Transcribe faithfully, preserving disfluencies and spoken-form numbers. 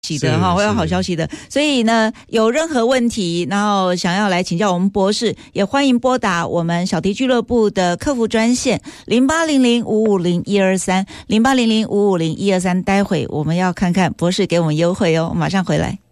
息的哈，会有好消息的。所以呢，有任何问题，然后想要来请教我们博士，也欢迎拨打我们小迪俱乐部的客服专线零八零零五五零一二三零八零零五五零一二三。待会我们要看看博士给我们优惠哦，马上回来。